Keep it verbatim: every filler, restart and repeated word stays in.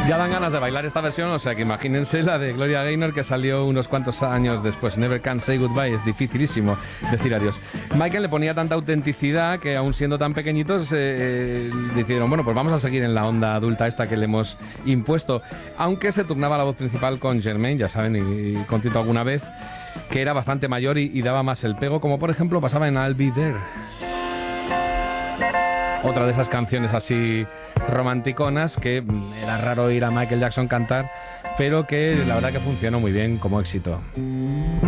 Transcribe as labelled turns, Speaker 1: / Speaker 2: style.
Speaker 1: Ya dan ganas de bailar esta versión, o sea que imagínense la de Gloria Gaynor, que salió unos cuantos años después. Never Can Say Goodbye, es dificilísimo decir adiós. Michael le ponía tanta autenticidad que, aún siendo tan pequeñitos, eh, decidieron, bueno, pues vamos a seguir en la onda adulta esta que le hemos impuesto. Aunque se turnaba la voz principal con Jermaine, ya saben, y, y con Tito alguna vez, que era bastante mayor y, y daba más el pego, como por ejemplo pasaba en I'll Be There. Otra de esas canciones así romanticonas que era raro oír a Michael Jackson cantar, pero que la verdad que funcionó muy bien como éxito.